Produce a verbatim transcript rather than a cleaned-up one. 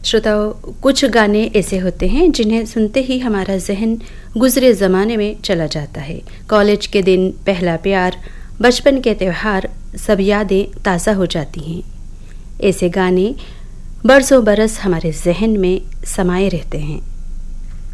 श्रोताओं, कुछ गाने ऐसे होते हैं जिन्हें सुनते ही हमारा जहन गुजरे ज़माने में चला जाता है। कॉलेज के दिन, पहला प्यार, बचपन के त्यौहार, सब यादें ताज़ा हो जाती हैं। ऐसे गाने बरसों बरस हमारे जहन में समाये रहते हैं।